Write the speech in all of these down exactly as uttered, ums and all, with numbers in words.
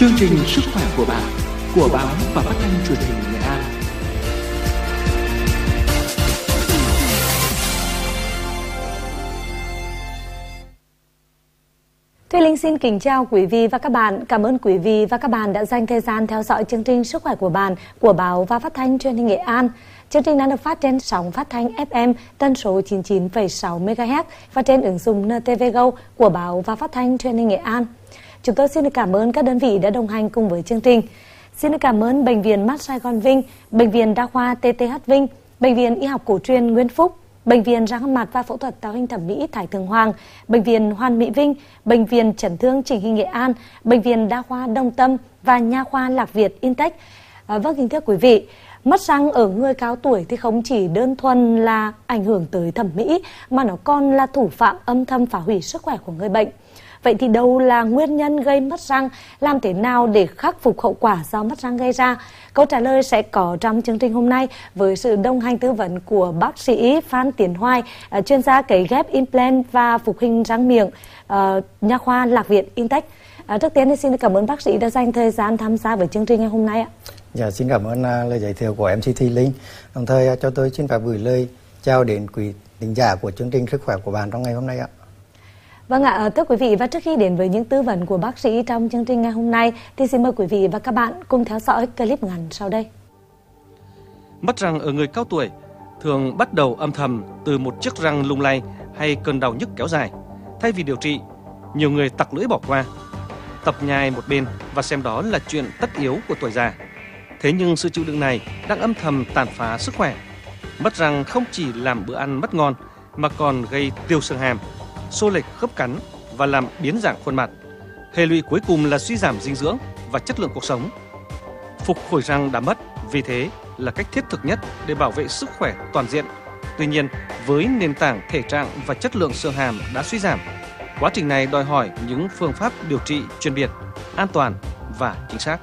Chương trình Sức khỏe của bạn của báo và phát thanh truyền hình Nghệ An. Thùy Linh xin kính chào quý vị và các bạn. Cảm ơn quý vị và các bạn đã dành thời gian theo dõi chương trình Sức khỏe của bạn của báo và phát thanh truyền hình Nghệ An. Chương trình đang được phát trên sóng phát thanh ép em tần số chín mươi chín phẩy sáu mê ga héc và trên ứng dụng en tê vê Go của báo và phát thanh truyền hình Nghệ An. Chúng tôi xin được cảm ơn các đơn vị đã đồng hành cùng với chương trình. Xin được cảm ơn Bệnh viện Mắt Sài Gòn Vinh, Bệnh viện Đa khoa tê tê hát Vinh, Bệnh viện Y học cổ truyền Nguyễn Phúc, Bệnh viện răng hàm mặt và phẫu thuật tạo hình thẩm mỹ Thái Thượng Hoàng, Bệnh viện Hoàn Mỹ Vinh, Bệnh viện Chấn thương Chỉnh hình Nghệ An, Bệnh viện Đa khoa Đồng Tâm và Nha khoa Lạc Việt Intech. À, vâng, kính thưa quý vị, mất răng ở người cao tuổi thì không chỉ đơn thuần là ảnh hưởng tới thẩm mỹ mà nó còn là thủ phạm âm thầm phá hủy sức khỏe của người bệnh. Vậy thì đâu là nguyên nhân gây mất răng? Làm thế nào để khắc phục hậu quả do mất răng gây ra? Câu trả lời sẽ có trong chương trình hôm nay với sự đồng hành tư vấn của bác sĩ Phan Tiến Hoài, chuyên gia cấy ghép implant và phục hình răng miệng, uh, Nha khoa Lạc Việt Intech. Uh, trước tiên thì xin cảm ơn bác sĩ đã dành thời gian tham gia với chương trình ngày hôm nay ạ. Dạ, xin cảm ơn uh, lời giới thiệu của em xê Thùy Linh. Đồng thời uh, cho tôi xin phép gửi lời chào đến quý thính giả của chương trình Sức khỏe của bạn trong ngày hôm nay ạ. Vâng ạ, thưa quý vị, và trước khi đến với những tư vấn của bác sĩ trong chương trình ngày hôm nay thì xin mời quý vị và các bạn cùng theo dõi clip ngắn sau đây. Mất răng ở người cao tuổi thường bắt đầu âm thầm từ một chiếc răng lung lay hay cơn đau nhức kéo dài. Thay vì điều trị, nhiều người tặc lưỡi bỏ qua, tập nhai một bên và xem đó là chuyện tất yếu của tuổi già. Thế nhưng sự chịu đựng này đang âm thầm tàn phá sức khỏe. Mất răng không chỉ làm bữa ăn mất ngon mà còn gây tiêu xương hàm, xô lệch khớp cắn và làm biến dạng khuôn mặt. Hệ lụy cuối cùng là suy giảm dinh dưỡng và chất lượng cuộc sống. Phục hồi răng đã mất, vì thế là cách thiết thực nhất để bảo vệ sức khỏe toàn diện. Tuy nhiên, với nền tảng thể trạng và chất lượng xương hàm đã suy giảm, quá trình này đòi hỏi những phương pháp điều trị chuyên biệt, an toàn và chính xác.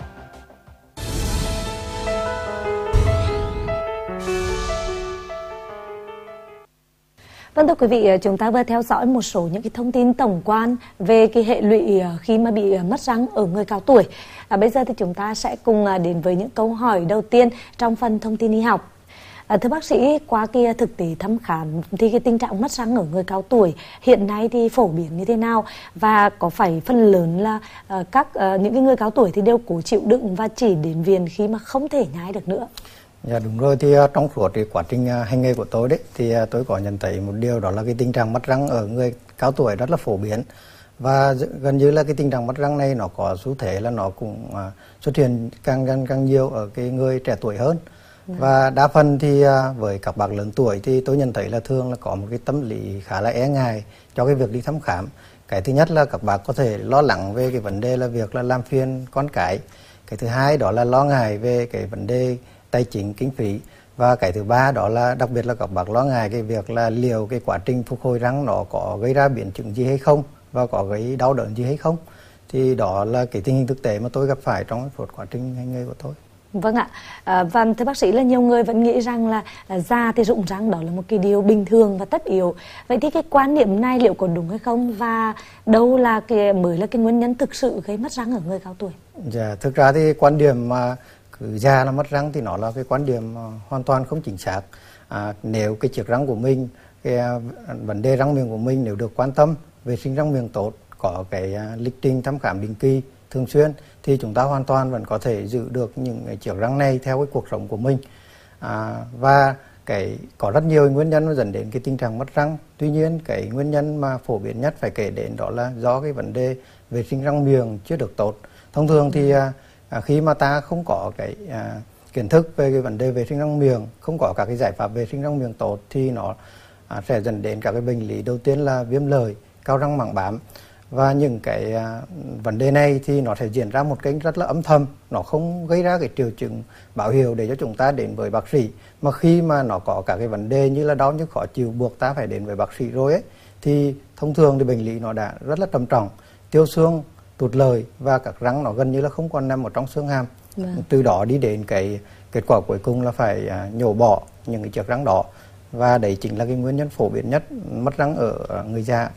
Vâng, thưa quý vị, chúng ta vừa theo dõi một số những cái thông tin tổng quan về cái hệ lụy khi mà bị mất răng ở người cao tuổi. À, bây giờ thì chúng ta sẽ cùng đến với những câu hỏi đầu tiên trong phần thông tin y học. À, thưa bác sĩ, qua cái thực tế thăm khám thì cái tình trạng mất răng ở người cao tuổi hiện nay thì phổ biến như thế nào, và có phải phần lớn là uh, các uh, những cái người cao tuổi thì đều cố chịu đựng và chỉ đến viện khi mà không thể nhai được nữa? Dạ đúng rồi, thì uh, trong suốt cái quá trình uh, hành nghề của tôi đấy thì uh, tôi có nhận thấy một điều, đó là cái tình trạng mất răng ở người cao tuổi rất là phổ biến, và gần như là cái tình trạng mất răng này nó có xu thế là nó cũng uh, xuất hiện càng càng càng nhiều ở cái người trẻ tuổi hơn. Dạ. Và đa phần thì uh, với các bác lớn tuổi thì tôi nhận thấy là thường là có một cái tâm lý khá là e ngại cho cái việc đi thăm khám. Cái thứ nhất là các bác có thể lo lắng về cái vấn đề là việc là làm phiền con cái. Cái thứ hai đó là lo ngại về cái vấn đề tài chính kinh phí, và cái thứ ba đó là đặc biệt là các bác lo ngại cái việc là liệu cái quá trình phục hồi răng nó có gây ra biến chứng gì hay không và có gây đau đớn gì hay không. Thì đó là cái tình hình thực tế mà tôi gặp phải trong suốt quá trình hành nghề của tôi. Vâng ạ, à, và thưa bác sĩ, là nhiều người vẫn nghĩ rằng là, là da thì rụng răng đó là một cái điều bình thường và tất yếu. Vậy thì cái quan niệm này liệu có đúng hay không, và đâu là cái mới là cái nguyên nhân thực sự gây mất răng ở người cao tuổi? Dạ, thực ra thì quan điểm mà cứ già là mất răng thì nó là cái quan điểm uh, hoàn toàn không chính xác. À, nếu cái chiếc răng của mình, cái uh, vấn đề răng miệng của mình nếu được quan tâm, vệ sinh răng miệng tốt, có cái uh, lịch trình thăm khám định kỳ thường xuyên thì chúng ta hoàn toàn vẫn có thể giữ được những cái chiếc răng này theo cái cuộc sống của mình. À, và cái có rất nhiều nguyên nhân dẫn đến cái tình trạng mất răng. Tuy nhiên cái nguyên nhân mà phổ biến nhất phải kể đến đó là do cái vấn đề vệ sinh răng miệng chưa được tốt. Thông thường thì uh, À, khi mà ta không có cái à, kiến thức về cái vấn đề vệ sinh răng miệng, không có các cái giải pháp vệ sinh răng miệng tốt thì nó à, sẽ dẫn đến các cái bệnh lý. Đầu tiên là viêm lợi, cao răng mảng bám, và những cái à, vấn đề này thì nó sẽ diễn ra một cách rất là âm thầm, nó không gây ra cái triệu chứng báo hiệu để cho chúng ta đến với bác sĩ. Mà khi mà nó có các cái vấn đề như là đau nhức khó chịu buộc ta phải đến với bác sĩ rồi ấy, thì thông thường thì bệnh lý nó đã rất là trầm trọng, tiêu xương, tụt lời, và các răng nó gần như là không còn nằm ở trong xương hàm. Vâng. Từ đó đi đến cái kết quả cuối cùng là phải uh, nhổ bỏ những cái chiếc răng đó, và đấy chính là cái nguyên nhân phổ biến nhất mất răng ở người già.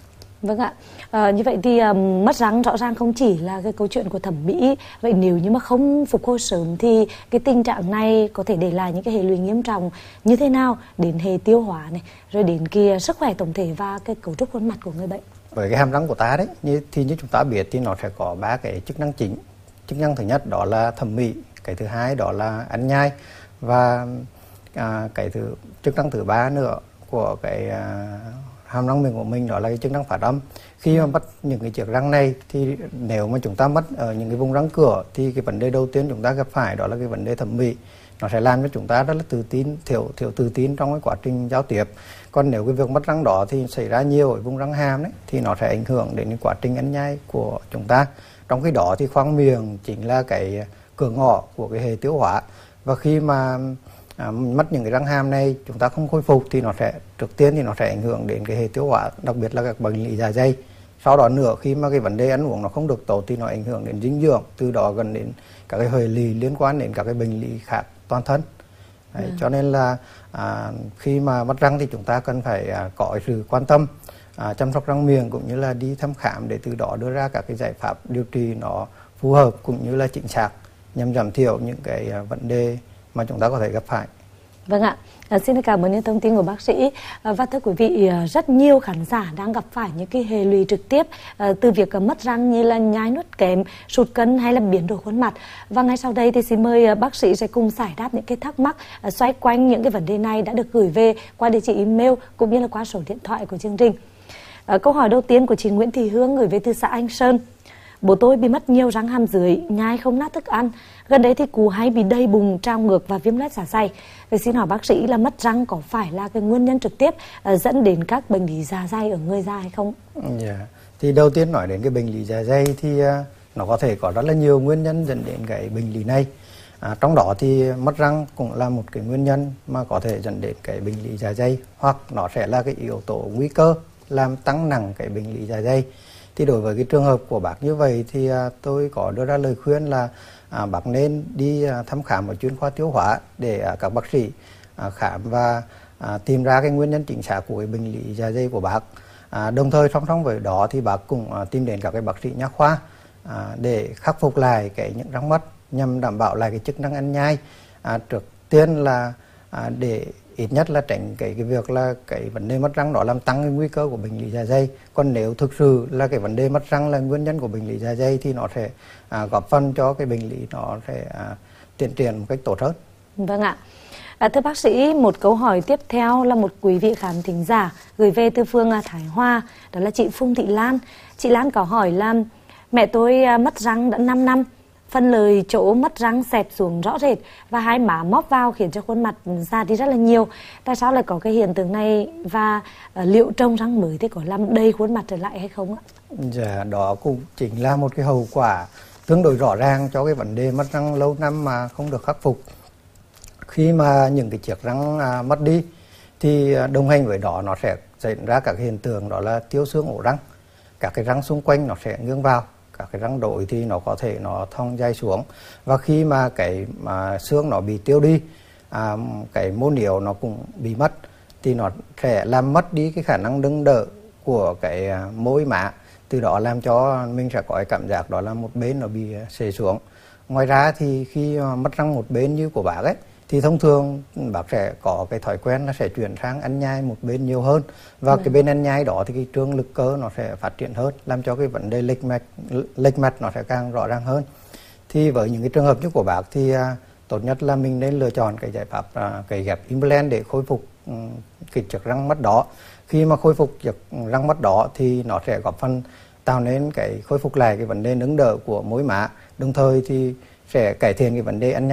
Vâng ạ, à, như vậy thì um, mất răng rõ ràng không chỉ là cái câu chuyện của thẩm mỹ. Vậy nếu như mà không phục hồi sớm thì cái tình trạng này có thể để lại những cái hệ lụy nghiêm trọng như thế nào đến hệ tiêu hóa này, rồi đến cái sức khỏe tổng thể và cái cấu trúc khuôn mặt của người bệnh? Với cái hàm răng của ta đấy, như thì như chúng ta biết thì nó sẽ có ba cái chức năng chính. Chức năng thứ nhất đó là thẩm mỹ, cái thứ hai đó là ăn nhai, và à, cái thứ chức năng thứ ba nữa của cái à, hàm răng miệng của mình đó là cái chức năng phát âm. Khi mà mất những cái chiếc răng này thì nếu mà chúng ta mất ở những cái vùng răng cửa thì cái vấn đề đầu tiên chúng ta gặp phải đó là cái vấn đề thẩm mỹ. Nó sẽ làm cho chúng ta rất là tự tin, thiểu thiểu tự tin trong cái quá trình giao tiếp. Còn nếu cái việc mất răng đó thì xảy ra nhiều ở vùng răng hàm đấy thì nó sẽ ảnh hưởng đến cái quá trình ăn nhai của chúng ta. Trong khi đó thì khoang miệng chính là cái cửa ngõ của cái hệ tiêu hóa, và khi mà à, mất những cái răng hàm này chúng ta không khôi phục thì nó sẽ trước tiên thì nó sẽ ảnh hưởng đến cái hệ tiêu hóa, đặc biệt là các bệnh lý dạ dày. Sau đó nữa khi mà cái vấn đề ăn uống nó không được tốt thì nó ảnh hưởng đến dinh dưỡng, từ đó gần đến các cái hệ lụy liên quan đến các cái bệnh lý khác toàn thân. Đấy, ừ. Cho nên là à, khi mà mất răng thì chúng ta cần phải à, có sự quan tâm à, chăm sóc răng miệng cũng như là đi thăm khám để từ đó đưa ra các cái giải pháp điều trị nó phù hợp cũng như là chính xác nhằm giảm thiểu những cái à, vấn đề mà chúng ta có thể gặp phải. Vâng ạ, à, xin cảm ơn những thông tin của bác sĩ. À, và thưa quý vị, rất nhiều khán giả đang gặp phải những cái hệ lụy trực tiếp à, từ việc mất răng như là nhai nuốt kém, sụt cân hay là biến đổi khuôn mặt. Và ngay sau đây thì xin mời bác sĩ sẽ cùng giải đáp những cái thắc mắc à, xoay quanh những cái vấn đề này đã được gửi về qua địa chỉ email cũng như là qua số điện thoại của chương trình. À, câu hỏi đầu tiên của chị Nguyễn Thị Hương gửi về từ xã Anh Sơn. Bố tôi bị mất nhiều răng hàm dưới, nhai không nát thức ăn. Gần đấy thì cụ hay bị đầy bụng, trào ngược và viêm loét dạ dày. Vậy xin hỏi bác sĩ là mất răng có phải là cái nguyên nhân trực tiếp uh, dẫn đến các bệnh lý dạ dày ở người già hay không? Yeah. Thì đầu tiên nói đến cái bệnh lý dạ dày thì uh, nó có thể có rất là nhiều nguyên nhân dẫn đến cái bệnh lý này. À, trong đó thì mất răng cũng là một cái nguyên nhân mà có thể dẫn đến cái bệnh lý dạ dày, hoặc nó sẽ là cái yếu tố nguy cơ làm tăng nặng cái bệnh lý dạ dày. Thì đối với cái trường hợp của bác như vậy thì à, tôi có đưa ra lời khuyên là à, bác nên đi à, thăm khám ở chuyên khoa tiêu hóa để à, các bác sĩ à, khám và à, tìm ra cái nguyên nhân chính xác của cái bệnh lý dạ dày của bác. À, đồng thời song song với đó thì bác cũng à, tìm đến các cái bác sĩ nha khoa à, để khắc phục lại cái những răng mất nhằm đảm bảo lại cái chức năng ăn nhai. À, trước tiên là à, để ít nhất là tránh cái cái việc là cái vấn đề mất răng đó làm tăng cái nguy cơ của bệnh lý dạ dày. Còn nếu thực sự là cái vấn đề mất răng là nguyên nhân của bệnh lý dạ dày thì nó sẽ à, góp phần cho cái bệnh lý nó sẽ à, tiến triển một cách tốt hơn. Vâng ạ. À, thưa bác sĩ, một câu hỏi tiếp theo là một quý vị khán thính giả gửi về từ phương Thái Hoa, đó là chị Phung Thị Lan. Chị Lan có hỏi là mẹ tôi mất răng đã năm năm. Phần lời chỗ mất răng xẹp xuống rõ rệt và hai má móp vào khiến cho khuôn mặt già đi rất là nhiều. Tại sao lại có cái hiện tượng này, và uh, liệu trồng răng mới thì có làm đầy khuôn mặt trở lại hay không ạ? Dạ, đó cũng chính là một cái hậu quả tương đối rõ ràng cho cái vấn đề mất răng lâu năm mà không được khắc phục. Khi mà những cái chiếc răng à, mất đi thì đồng hành với đó nó sẽ xảy ra các hiện tượng đó là tiêu xương ổ răng. Các cái răng xung quanh nó sẽ nghiêng vào, các cái răng đổi thì nó có thể nó thong dài xuống, và khi mà cái mà xương nó bị tiêu đi, à, cái mô niệu nó cũng bị mất thì nó sẽ làm mất đi cái khả năng nâng đỡ của cái môi má, từ đó làm cho mình sẽ có cái cảm giác đó là một bên nó bị xệ xuống. Ngoài ra thì khi mất răng một bên như của bác ấy thì thông thường bác sẽ có cái thói quen là sẽ chuyển sang ăn nhai một bên nhiều hơn, và ừ. cái bên ăn nhai đó thì cái trương lực cơ nó sẽ phát triển hơn, làm cho cái vấn đề lệch mạch lệch mạch nó sẽ càng rõ ràng hơn. Thì với những cái trường hợp như của bác thì à, tốt nhất là mình nên lựa chọn cái giải pháp à, cái ghép implant để khôi phục um, cái chiếc răng mất đó. Khi mà khôi phục chiếc răng mất đó thì nó sẽ góp phần tạo nên cái khôi phục lại cái vấn đề nâng đỡ của môi má, đồng thời thì sẽ cải thiện cái vấn đề ăn nhai.